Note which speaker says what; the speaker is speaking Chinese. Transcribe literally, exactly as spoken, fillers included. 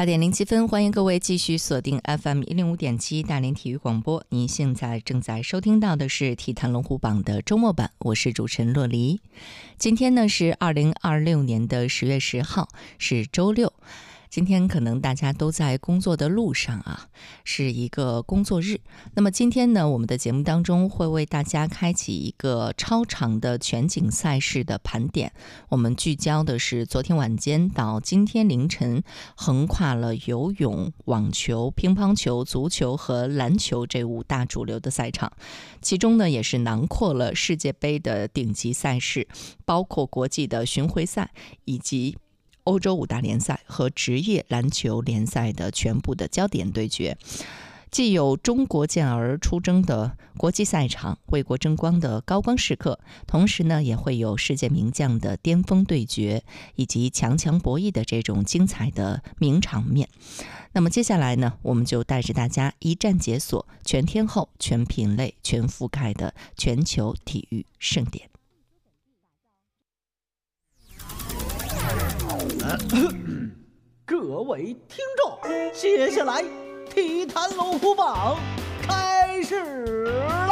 Speaker 1: 八点零七分，欢迎各位继续锁定 F M 一零五点七大连体育广播。您现在正在收听到的是体坛龙虎榜的周末版，我是主持人洛黎。今天呢是二零二六年的十月十号，是周六。今天可能大家都在工作的路上啊，是一个工作日。那么今天呢，我们的节目当中会为大家开启一个超长的全景赛事的盘点。我们聚焦的是昨天晚间到今天凌晨，横跨了游泳、网球、乒乓球、足球和篮球这五大主流的赛场。其中呢，也是囊括了世界杯的顶级赛事，包括国际的巡回赛以及欧洲五大联赛和职业篮球联赛的全部的焦点对决，既有中国健儿出征的国际赛场，为国争光的高光时刻，同时呢，也会有世界名将的巅峰对决，以及强强博弈的这种精彩的名场面。那么接下来呢，我们就带着大家一站解锁全天候、全品类、全覆盖的全球体育盛典。
Speaker 2: 各位听众，接下来体坛龙虎榜开始